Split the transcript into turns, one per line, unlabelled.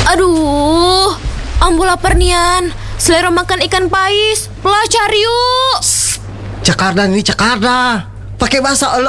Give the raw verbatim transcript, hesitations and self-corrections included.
Aduh, ambo lapar nian. Selera makan ikan pais. Pelah cari yuk.
Jakarta ini Jakarta. Pakai bahasa